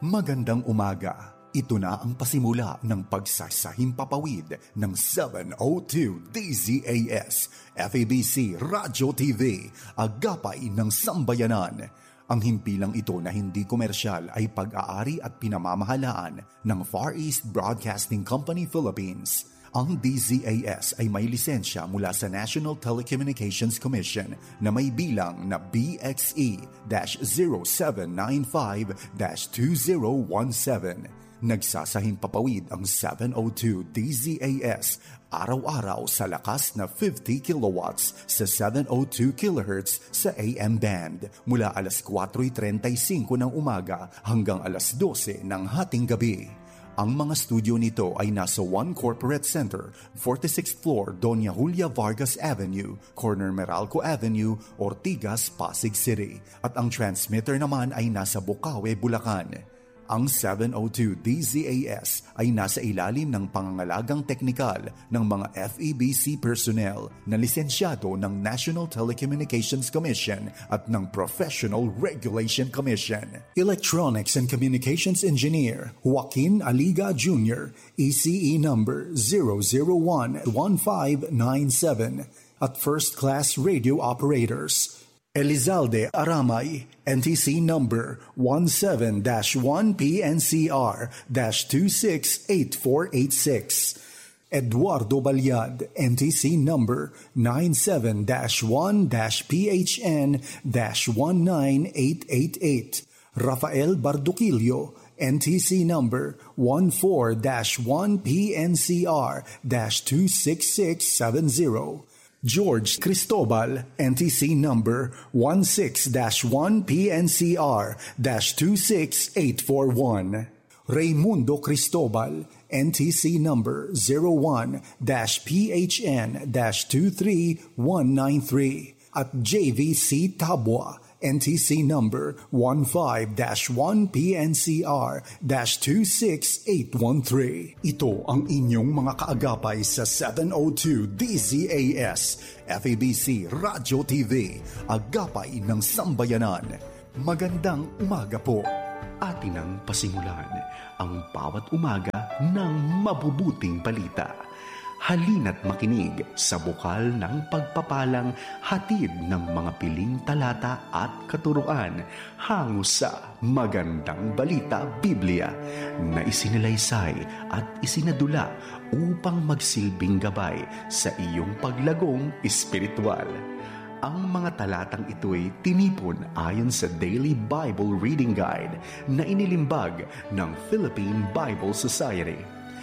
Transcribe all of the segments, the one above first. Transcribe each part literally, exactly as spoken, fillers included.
Magandang umaga. Ito na ang pasimula ng pagsasahimpapawid ng seven oh two D Z A S, F E B C Radyo T V, Agapay ng Sambayanan. Ang himpilang ito na hindi komersyal ay pag-aari at pinamamahalaan ng Far East Broadcasting Company Philippines. Ang D Z A S ay may lisensya mula sa National Telecommunications Commission na may bilang na B X E zero seven nine five two zero one seven. Nagsasahimpapawid ang seven oh two D Z A S araw-araw sa lakas na fifty kilowatts sa seven oh two kilohertz sa A M band mula alas four thirty-five ng umaga hanggang alas twelve ng hating gabi. Ang mga studio nito ay nasa One Corporate Center, forty-sixth floor, Doña Julia Vargas Avenue, corner Meralco Avenue, Ortigas, Pasig City. At ang transmitter naman ay nasa Bukawe, Bulacan. Ang seven oh two D Z A S ay nasa ilalim ng pangangalagang teknikal ng mga F E B C personnel na lisensyado ng National Telecommunications Commission at ng Professional Regulation Commission. Electronics and Communications Engineer Joaquin Aliga Junior, E C E number zero zero one one five nine seven. At First Class Radio Operators Elizalde Aramay, N T C number one seven dash one P N C R dash two six eight four eight six. Eduardo Balyad, N T C number nine seven dash one dash P H N dash one nine eight eight eight. Rafael Barduquillo, N T C number one four dash one P N C R dash two six six seven zero. George Cristobal, N T C number one six dash one P N C R dash two six eight four one. Raymundo Cristobal, N T C number zero one dash P H N dash two three one nine three. At J V C Tabwa, N T C number one five dash one P N C R dash two six eight one three. Ito ang inyong mga kaagapay sa seven oh two D Z A S, F E B C Radyo T V, Agapay ng Sambayanan. Magandang umaga po. Atin ang pasimulan ang bawat umaga ng mabubuting balita. Halina't makinig sa bukal ng pagpapalang hatid ng mga piling talata at katuruan hango sa Magandang Balita Biblia na isinalaysay at isinadula upang magsilbing gabay sa iyong paglagong espiritual. Ang mga talatang ito'y tinipon ayon sa Daily Bible Reading Guide na inilimbag ng Philippine Bible Society.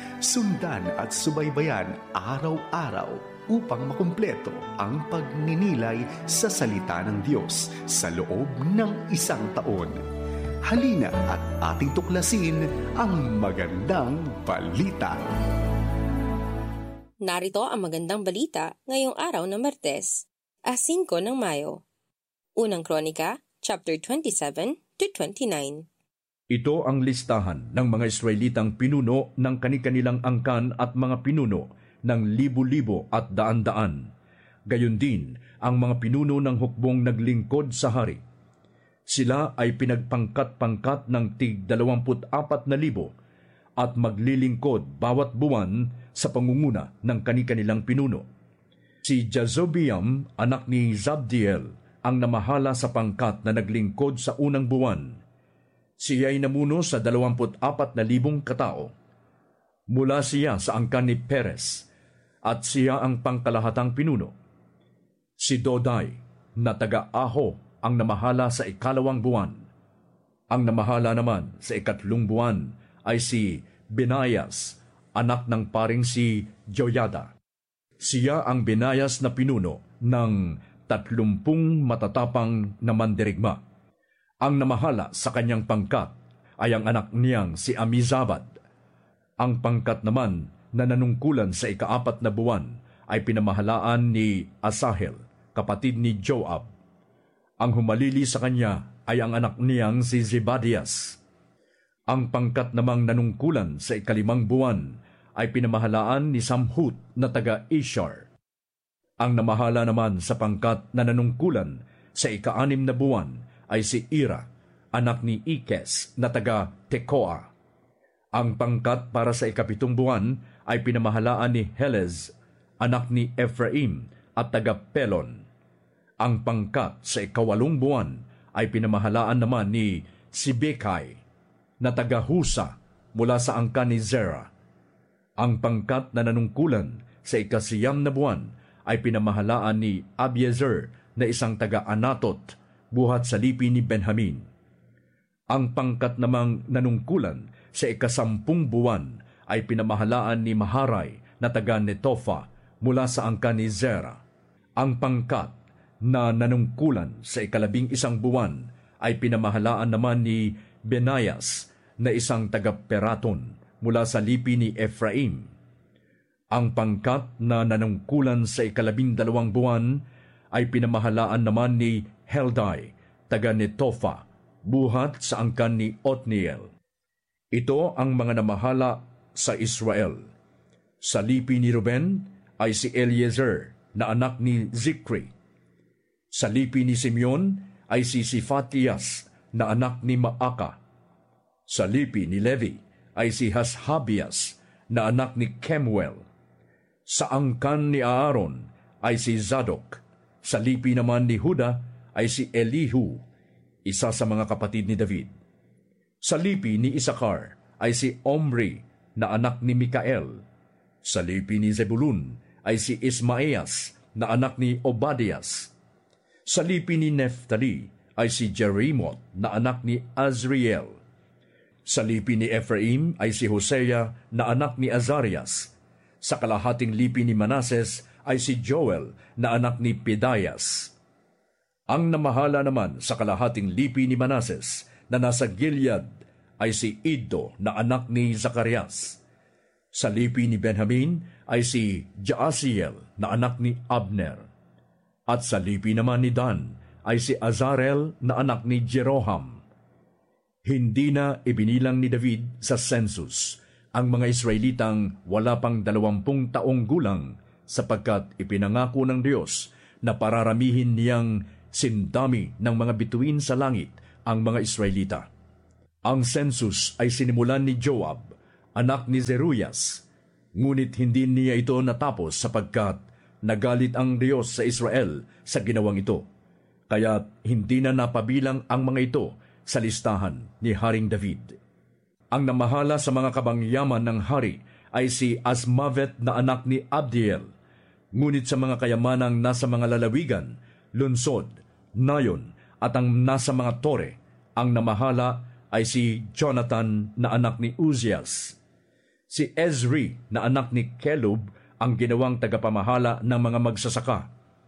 Sundan at subaybayan araw-araw upang makumpleto ang pagninilay sa salita ng Diyos sa loob ng isang taon. Halina at ating tuklasin ang magandang balita. Narito ang magandang balita ngayong araw ng Martes, five ng Mayo. Unang Kronika, chapter twenty-seven to twenty-nine. Ito ang listahan ng mga Israelitang pinuno ng kani-kanilang angkan at mga pinuno ng libo-libo at daan-daan. Gayon din ang mga pinuno ng hukbong naglingkod sa hari. Sila ay pinagpangkat-pangkat ng tig dalawamput apat na libo at maglilingkod bawat buwan sa pangunguna ng kani-kanilang pinuno. Si Jazobiam, anak ni Zabdiel, ang namahala sa pangkat na naglingkod sa unang buwan. Siya ay namuno sa dalawamput apat na libong katao. Mula siya sa angkan ni Perez, at siya ang pangkalahatang pinuno. Si Dodai, na taga-Aho, ang namahala sa ikalawang buwan. Ang namahala naman sa ikatlong buwan ay si Benayas, anak ng paring si Joyada. Siya ang Benayas na pinuno ng tatlumpung matatapang na mandirigma. Ang namahala sa kanyang pangkat ay ang anak niyang si Amizabad. Ang pangkat naman na nanungkulan sa ikaapat na buwan ay pinamahalaan ni Asahel, kapatid ni Joab. Ang humalili sa kanya ay ang anak niyang si Zebadias. Ang pangkat namang nanungkulan sa ikalimang buwan ay pinamahalaan ni Samhut na taga-Ishar. Ang namahala naman sa pangkat na nanungkulan sa ikaanim na buwan ay si Ira, anak ni Ikes na taga Tekoa. Ang pangkat para sa ikapitong buwan ay pinamahalaan ni Helez, anak ni Ephraim at taga Pelon. Ang pangkat sa ikawalong buwan ay pinamahalaan naman ni Sibekai, na taga Husa mula sa angkan ni Zerah. Ang pangkat na nanungkulan sa ikasiyam na buwan ay pinamahalaan ni Abiezer na isang taga Anatot, buhat sa lipi ni Benjamin. Ang pangkat namang nanungkulan sa ikasampung buwan ay pinamahalaan ni Maharay na taga Netofa mula sa angkan ni Zerah. Ang pangkat na nanungkulan sa ikalabing isang buwan ay pinamahalaan naman ni Benayas na isang taga-Peraton mula sa lipi ni Ephraim. Ang pangkat na nanungkulan sa ikalabing dalawang buwan ay pinamahalaan naman ni Heldai, taga-Netofa, buhat sa angkan ni Otniel. Ito ang mga namahala sa Israel. Sa lipi ni Ruben ay si Eliezer na anak ni Zikri. Sa lipi ni Simeon ay si Sifatias na anak ni Maaka. Sa lipi ni Levi ay si Hashabias na anak ni Kemuel. Sa angkan ni Aaron ay si Zadok. Sa lipi naman ni Huda ay si Elihu, isa sa mga kapatid ni David. Sa lipi ni Isakar ay si Omri na anak ni Mikael. Sa lipi ni Zebulun ay si Ismaeas na anak ni Obadias. Sa lipi ni Neftali ay si Jerimot na anak ni Azriel. Sa lipi ni Ephraim ay si Hosea na anak ni Azarias. Sa kalahating lipi ni Manases ay si Joel na anak ni Pedaias. Ang namahala naman sa kalahating lipi ni Manases na nasa Gilead ay si Iddo na anak ni Zacarias. Sa lipi ni Benjamin ay si Jaasiel na anak ni Abner. At sa lipi naman ni Dan ay si Azarel na anak ni Jeroham. Hindi na ibinilang ni David sa census ang mga Israelitang wala pang dalawampung taong gulang, sapagkat ipinangako ng Diyos na pararamihin niyang sindami ng mga bituin sa langit ang mga Israelita. Ang census ay sinimulan ni Joab, anak ni Zeruyas, ngunit hindi niya ito natapos sapagkat nagalit ang Diyos sa Israel sa ginawang ito, kaya hindi na napabilang ang mga ito sa listahan ni Haring David. Ang namahala sa mga kabangyaman ng hari ay si Asmavet na anak ni Abdiel, ngunit sa mga kayamanang nasa mga lalawigan, lunsod, nayon at ang nasa mga tore, ang namahala ay si Jonathan na anak ni Uzias. Si Ezri na anak ni Kelub ang ginawang tagapamahala ng mga magsasaka.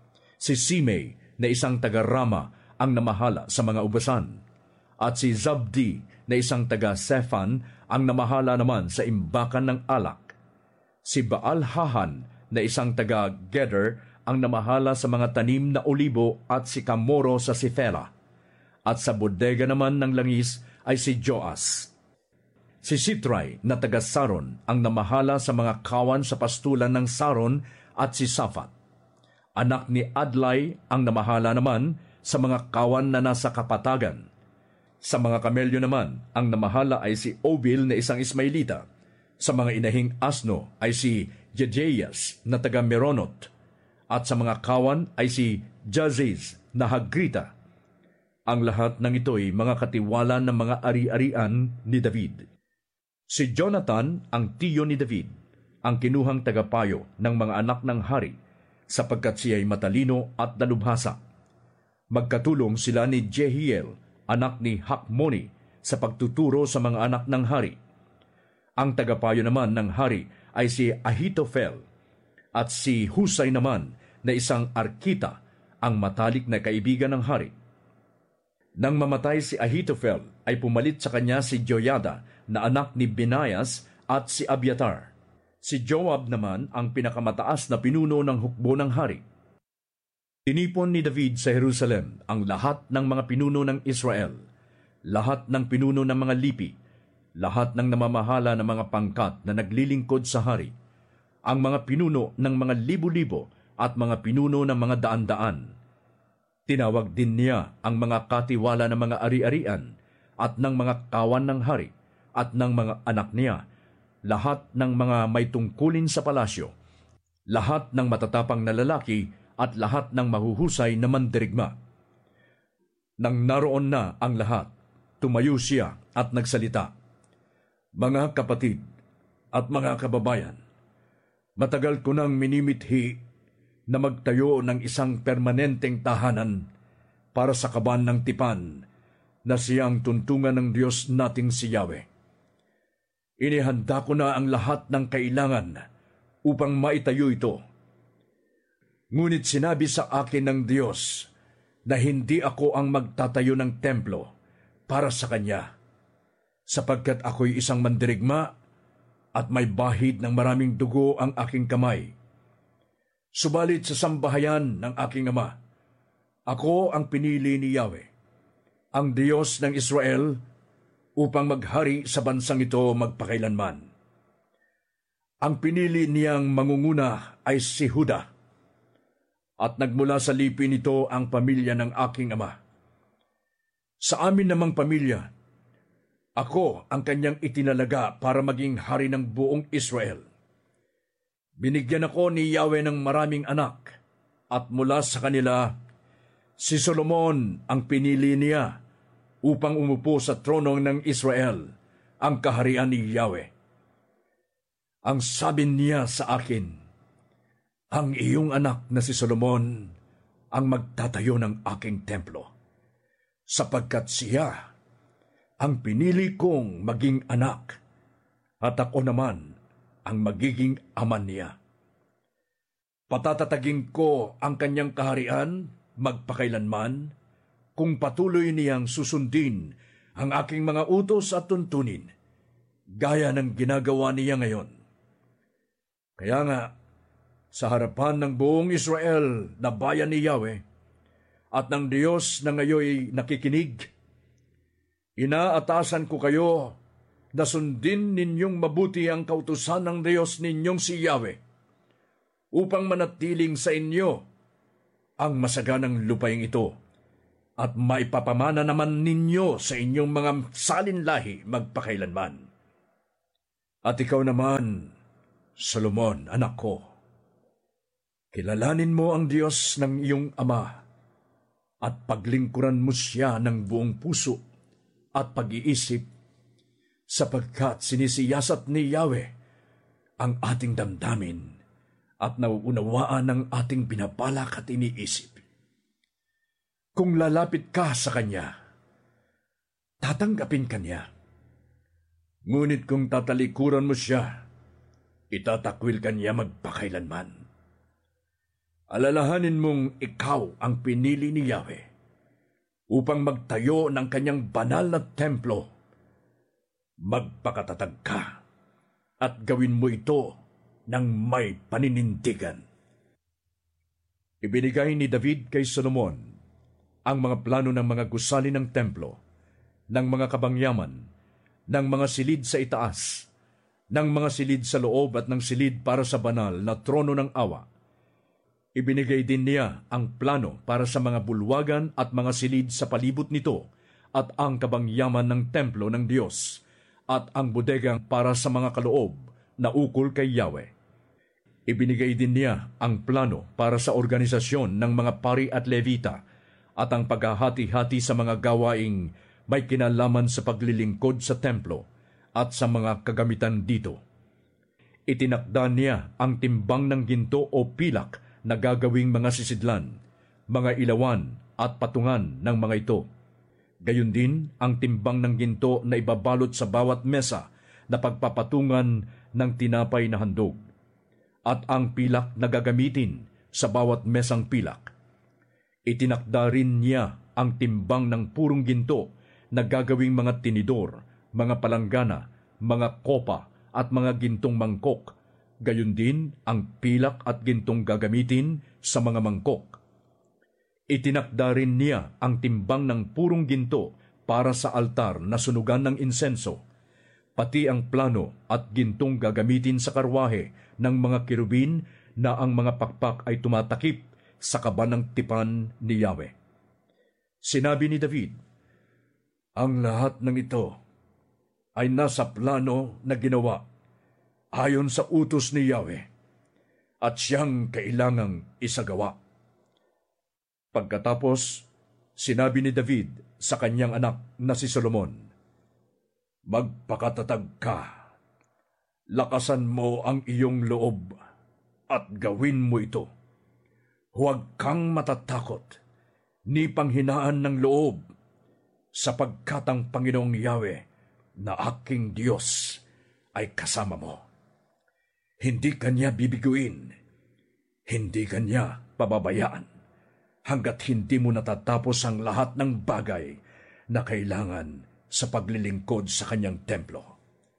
Si Simei na isang taga-Rama ang namahala sa mga ubasan. At si Zabdi na isang taga-Sephan ang namahala naman sa imbakan ng alak. Si Baal-Hahan na isang taga-Geder ang namahala sa mga tanim na olibo at si Kamoro sa Sifera. At sa bodega naman ng langis ay si Joas. Si Sitray na taga-Saron ang namahala sa mga kawan sa pastulan ng Saron at si Safat. Anak ni Adlai ang namahala naman sa mga kawan na nasa kapatagan. Sa mga kamelyo naman, ang namahala ay si Obil na isang Ismailita. Sa mga inahing asno ay si Jejeas na taga-Meronot. At sa mga kawan ay si Jaziz na Hagrita. Ang lahat ng ito'y mga katiwala ng mga ari-arian ni David. Si Jonathan, ang tiyo ni David, ang kinuhang tagapayo ng mga anak ng hari, sapagkat siya'y matalino at dalubhasa. Magkatulong sila ni Jehiel, anak ni Hakmoni, sa pagtuturo sa mga anak ng hari. Ang tagapayo naman ng hari ay si Ahitophel, at si Husay naman na isang Arkita, ang matalik na kaibigan ng hari. Nang mamatay si Ahitophel, ay pumalit sa kanya si Joyada na anak ni Binayas at si Abiatar. Si Joab naman ang pinakamataas na pinuno ng hukbo ng hari. Tinipon ni David sa Jerusalem ang lahat ng mga pinuno ng Israel, lahat ng pinuno ng mga lipi, lahat ng namamahala ng mga pangkat na naglilingkod sa hari, ang mga pinuno ng mga libo-libo at mga pinuno ng mga daan-daan. Tinawag din niya ang mga katiwala ng mga ari-arian at ng mga kawan ng hari at ng mga anak niya, lahat ng mga may tungkulin sa palasyo, lahat ng matatapang na lalaki at lahat ng mahuhusay na mandirigma. Nang naroon na ang lahat, tumayo siya at nagsalita, "Mga kapatid at mga kababayan, matagal ko nang minimithi na magtayo ng isang permanenteng tahanan para sa kaban ng tipan na siyang tuntungan ng Diyos nating si Yahweh. Inihanda ko na ang lahat ng kailangan upang maitayo ito. Ngunit sinabi sa akin ng Diyos na hindi ako ang magtatayo ng templo para sa Kanya, sapagkat ako'y isang mandirigma at may bahid ng maraming dugo ang aking kamay. Subalit sa sambahayan ng aking Ama, ako ang pinili ni Yahweh, ang Diyos ng Israel, upang maghari sa bansang ito magpakailanman. Ang pinili niyang mangunguna ay si Juda, at nagmula sa lipi nito ang pamilya ng aking ama. Sa amin namang pamilya, ako ang kanyang itinalaga para maging hari ng buong Israel. Binigyan ako ni Yahweh ng maraming anak, at mula sa kanila, si Solomon ang pinili niya upang umupo sa trono ng Israel, ang kaharian ni Yahweh. Ang sabi niya sa akin, ang iyong anak na si Solomon ang magtatayo ng aking templo, sapagkat siya ang pinili kong maging anak, at ako naman ang magiging ama niya. Patatatagin ko ang kanyang kaharian magpakailanman, kung patuloy niyang susundin ang aking mga utos at tuntunin, gaya ng ginagawa niya ngayon. Kaya nga, sa harapan ng buong Israel na bayan ni Yahweh, at ng Diyos na ngayoy nakikinig, inaatasan ko kayo na sundin ninyong mabuti ang kautusan ng Diyos ninyong si Yahweh, upang manatiling sa inyo ang masaganang lupaing ito, at maipapamana naman ninyo sa inyong mga salinlahi magpakailanman. At ikaw naman, Solomon, anak ko, kilalanin mo ang Diyos ng iyong ama, at paglingkuran mo siya ng buong puso at pag-iisip, sapagkat sinisiyasat ni Yahweh ang ating damdamin at nauunawaan ng ating pinapalak at iniisip. Kung lalapit ka sa Kanya, tatanggapin ka niya. Ngunit kung tatalikuran mo siya, itatakwil ka niya magpakailanman. Alalahanin mong ikaw ang pinili ni Yahweh upang magtayo ng Kanyang banal na templo. Magpakatatag ka at gawin mo ito ng may paninindigan. Ibinigay ni David kay Solomon ang mga plano ng mga gusali ng templo, ng mga kabangyaman, ng mga silid sa itaas, ng mga silid sa loob at ng silid para sa banal na trono ng awa. Ibinigay din niya ang plano para sa mga bulwagan at mga silid sa palibot nito at ang kabangyaman ng templo ng Diyos at ang bodegang para sa mga kaloob na ukol kay Yahweh. Ibinigay din niya ang plano para sa organisasyon ng mga pari at levita at ang paghahati-hati sa mga gawaing may kinalaman sa paglilingkod sa templo at sa mga kagamitan dito. Itinakda niya ang timbang ng ginto o pilak na gagawing mga sisidlan, mga ilawan at patungan ng mga ito. Gayon din ang timbang ng ginto na ibabalot sa bawat mesa na pagpapatungan ng tinapay na handog, at ang pilak na gagamitin sa bawat mesang pilak. Itinakda rin niya ang timbang ng purong ginto na gagawing mga tinidor, mga palanggana, mga kopa at mga gintong mangkok. Gayon din ang pilak at gintong gagamitin sa mga mangkok. Itinakda rin niya ang timbang ng purong ginto para sa altar na sunugan ng insenso, pati ang plano at gintong gagamitin sa karwahe ng mga kirubin na ang mga pakpak ay tumatakip sa kaban ng tipan ni Yahweh. Sinabi ni David, Ang lahat ng ito ay nasa plano na ginawa ayon sa utos ni Yahweh at siyang kailangang isagawa. Pagkatapos, sinabi ni David sa kanyang anak na si Solomon, "Magpakatatag ka, lakasan mo ang iyong loob at gawin mo ito. Huwag kang matatakot ni panghinaan ng loob, sapagkat ang Panginoong Yahweh na aking Diyos ay kasama mo. Hindi kanya bibiguin, hindi kanya pababayaan, hanggat hindi mo natatapos ang lahat ng bagay na kailangan sa paglilingkod sa kanyang templo.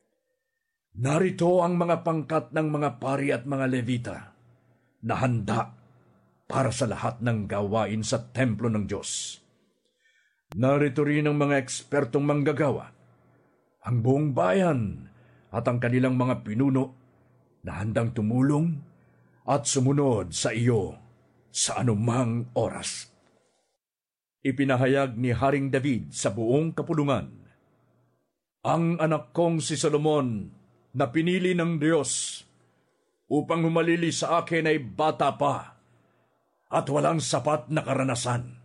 Narito ang mga pangkat ng mga pari at mga Levita na handa para sa lahat ng gawain sa templo ng Diyos. Narito rin ang mga ekspertong manggagawa, ang buong bayan at ang kanilang mga pinuno na handang tumulong at sumunod sa iyo sa anumang oras." Ipinahayag ni Haring David sa buong kapulungan, "Ang anak kong si Solomon na pinili ng Diyos upang humalili sa akin ay bata pa at walang sapat na karanasan.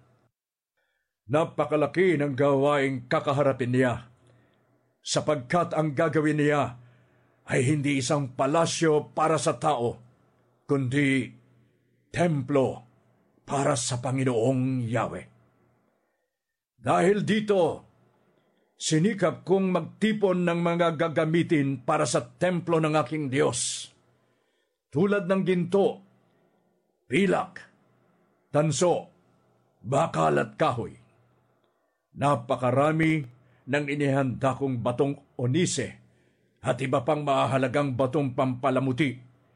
Napakalaki ng gawaing kakaharapin niya, sapagkat ang gagawin niya ay hindi isang palasyo para sa tao, kundi templo para sa Panginoong Yahweh. Dahil dito, sinikap kong magtipon ng mga gagamitin para sa templo ng aking Diyos, tulad ng ginto, pilak, tanso, bakal at kahoy. Napakarami ng inihanda kong batong onise at iba pang mahalagang batong pampalamuti,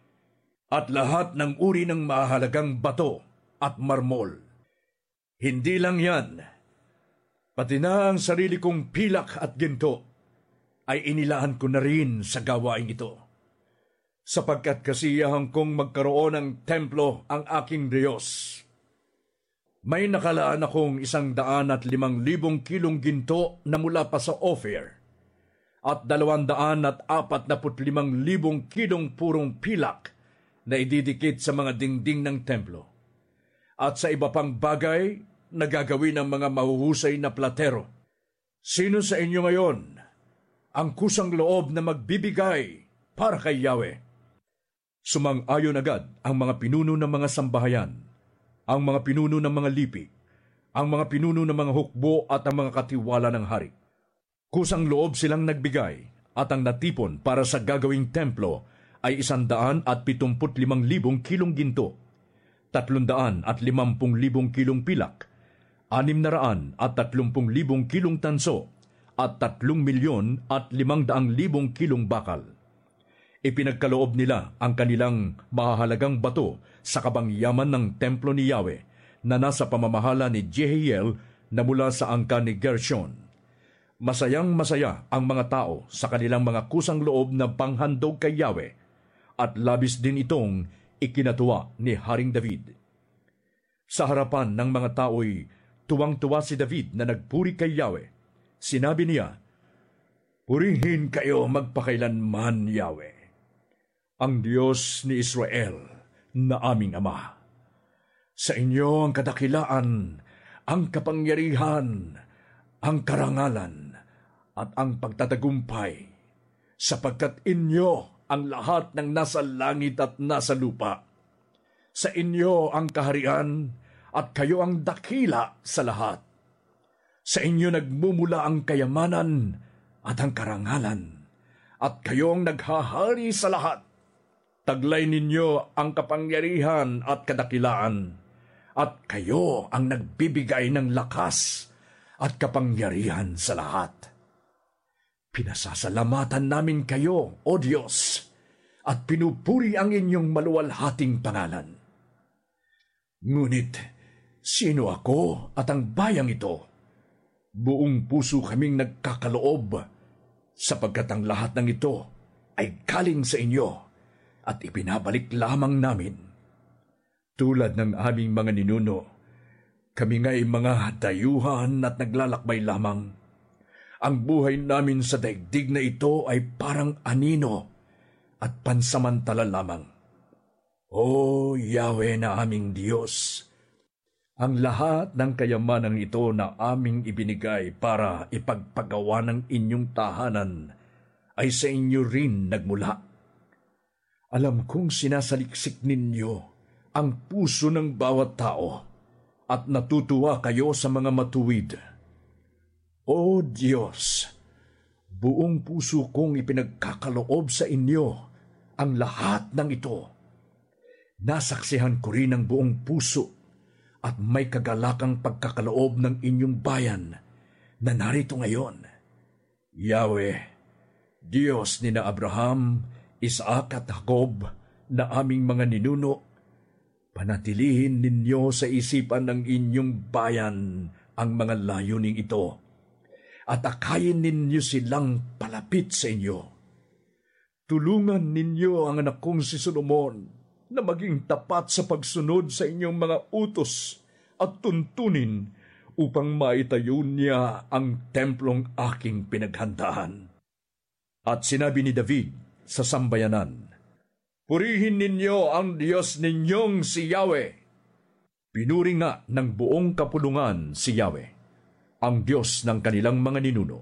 at lahat ng uri ng mahalagang bato at marmol. Hindi lang yan, pati na ang sarili kong pilak at ginto ay inilaan ko na rin sa gawain ito, sapagkat kasiyahan kong magkaroon ng templo ang aking Diyos. May nakalaan akong isang daan at limang libong kilong ginto na mula pa sa Ophir, at dalawang daan at apat na put limang libong kilong purong pilak na ididikit sa mga dingding ng templo, at sa iba pang bagay na gagawin ng mga mahuhusay na platero. Sino sa inyo ngayon ang kusang loob na magbibigay para kay Yahweh?" Sumang-ayon agad ang mga pinuno ng mga sambahayan, ang mga pinuno ng mga lipi, ang mga pinuno ng mga hukbo at ang mga katiwala ng hari. Kusang loob silang nagbigay, at ang natipon para sa gagawing templo ay isandaan at pitumput limang libong kilong ginto, tatlundaan at limampung libong kilong pilak, anim na raan at tatlumpung libong kilong tanso, at tatlong milyon at limang daang libong kilong bakal. Ipinagkaloob nila ang kanilang mahahalagang bato sa kabangyaman ng templo ni Yahweh na nasa pamamahala ni Jehiel na mula sa angka ni Gershon. Masayang masaya ang mga tao sa kanilang mga kusang loob na panghandog kay Yahweh, at labis din itong ikinatuwa ni Haring David. Sa harapan ng mga tao'y tuwang-tuwa si David na nagpuri kay Yahweh. Sinabi niya, "Purihin kayo magpakailanman, Yahweh, ang Diyos ni Israel na aming Ama. Sa inyo ang kadakilaan, ang kapangyarihan, ang karangalan, at ang pagtatagumpay, sapagkat inyo ang lahat ng nasa langit at nasa lupa. Sa inyo ang kaharian, at kayo ang dakila sa lahat. Sa inyo nagmumula ang kayamanan at ang karangalan, at kayo ang naghahari sa lahat. Taglay ninyo ang kapangyarihan at kadakilaan, at kayo ang nagbibigay ng lakas at kapangyarihan sa lahat. Pinasasalamatan namin kayo, O Diyos, at pinupuri ang inyong maluwalhating pangalan. Ngunit, sino ako at ang bayang ito? Buong puso kaming nagkakaloob, sapagkat ang lahat ng ito ay galing sa inyo, at ipinabalik lamang namin. Tulad ng aming mga ninuno, kami nga'y mga dayuhan at naglalakbay lamang, Ang buhay namin sa daigdig na ito ay parang anino at pansamantala lamang. O Yahweh na aming Diyos, ang lahat ng kayamanang ito na aming ibinigay para ipagpagawa ng inyong tahanan ay sa inyo rin nagmula. Alam kong sinasaliksik ninyo ang puso ng bawat tao at natutuwa kayo sa mga matuwid. O Diyos, buong puso kong ipinagkakaloob sa inyo ang lahat ng ito. Nasaksihan ko rin ang buong puso at may kagalakang pagkakaloob ng inyong bayan na narito ngayon. Yahweh, Diyos ni na Abraham, Isaac at Jacob na aming mga ninuno, panatilihin ninyo sa isipan ng inyong bayan ang mga layuning ito at akayin ninyo silang palapit sa inyo. Tulungan ninyo ang anak kong si Solomon na maging tapat sa pagsunod sa inyong mga utos at tuntunin upang maitayo niya ang templong aking pinaghandaan. At sinabi ni David sa sambayanan, purihin ninyo ang Diyos ninyong si Yahweh. Pinuri nga ng buong kapulungan si Yahweh, ang Diyos ng kanilang mga ninuno.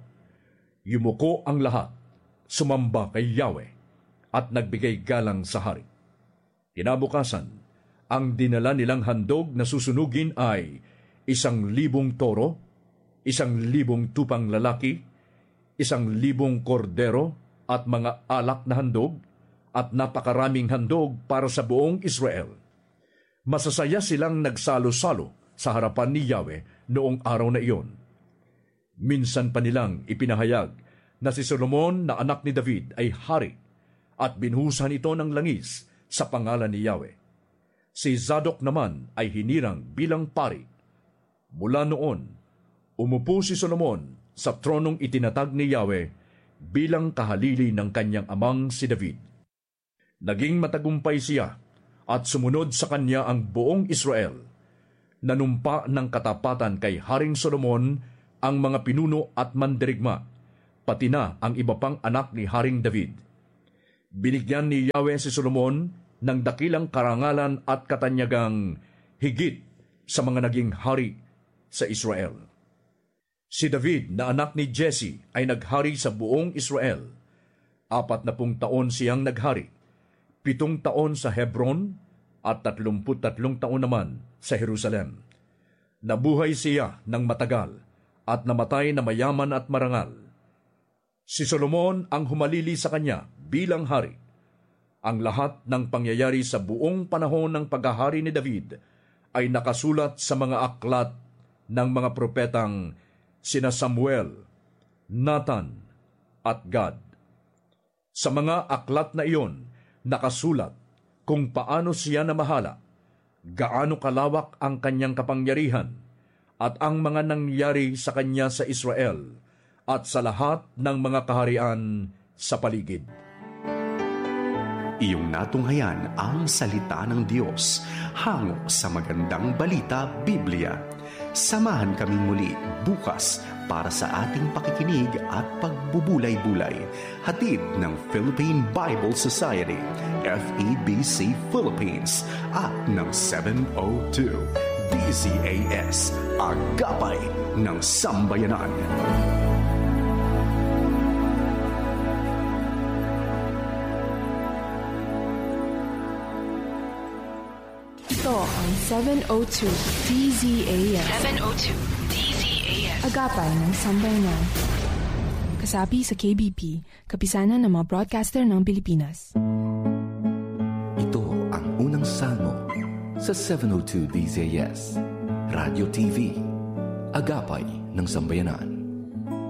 Yumuko ang lahat, sumamba kay Yahweh, at nagbigay galang sa hari. Kinabukasan, ang dinala nilang handog na susunugin ay isang libong toro, isang libong tupang lalaki, isang libong kordero at mga alak na handog, at napakaraming handog para sa buong Israel. Masasaya silang nagsalo-salo sa harapan ni Yahweh noong araw na iyon. Minsan pa nilang ipinahayag na si Solomon na anak ni David ay hari at binuhusan ito ng langis sa pangalan ni Yahweh. Si Zadok naman ay hinirang bilang pari. Mula noon, umupo si Solomon sa tronong itinatag ni Yahweh bilang kahalili ng kanyang amang si David. Naging matagumpay siya at sumunod sa kanya ang buong Israel. Nanumpa ng katapatan kay Haring Solomon ang mga pinuno at mandirigma, pati na ang iba pang anak ni Haring David. Binigyan ni Yahweh si Solomon ng dakilang karangalan at katanyagang higit sa mga naging hari sa Israel. Si David na anak ni Jesse ay naghari sa buong Israel. Apat na pung taon siyang naghari, pitong taon sa Hebron at tatlumput tatlong taon naman sa Jerusalem. Nabuhay siya ng matagal at namatay na mayaman at marangal. Si Solomon ang humalili sa kanya bilang hari. Ang lahat ng pangyayari sa buong panahon ng paghahari ni David ay nakasulat sa mga aklat ng mga propetang sina Samuel, Nathan, at Gad. Sa mga aklat na iyon, nakasulat kung paano siya namahala, gaano kalawak ang kanyang kapangyarihan, at ang mga nangyari sa kanya sa Israel at sa lahat ng mga kaharian sa paligid. Iyong natunghayan ang salita ng Diyos hango sa magandang balita Biblia. Samahan kami muli bukas para sa ating pakikinig at pagbubulay-bulay. Hatid ng Philippine Bible Society, F E B C Philippines, at ng seven oh two D Z A S, Agapay ng Sambayanan. Ito ang seven oh two D Z A S. seven oh two D Z A S. Agapay ng Sambayanan. Kasapi sa K B P, kapisanan ng mga broadcaster ng Pilipinas. Ito ang unang salmo sa seven oh two D Z A S, Radio T V, Agapay ng Sambayanan.